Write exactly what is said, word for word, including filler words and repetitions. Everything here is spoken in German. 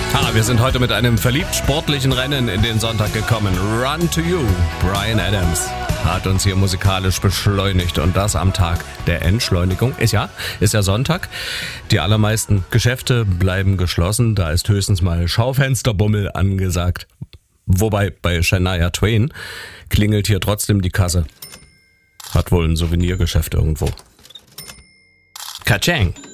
Ah, wir sind heute mit einem verliebt sportlichen Rennen in den Sonntag gekommen. Run to You, Bryan Adams, hat uns hier musikalisch beschleunigt und das am Tag der Entschleunigung. Ist ja, ist ja Sonntag. Die allermeisten Geschäfte bleiben geschlossen, da ist höchstens mal Schaufensterbummel angesagt. Wobei bei Shania Twain klingelt hier trotzdem die Kasse. Hat wohl ein Souvenirgeschäft irgendwo. Katschang!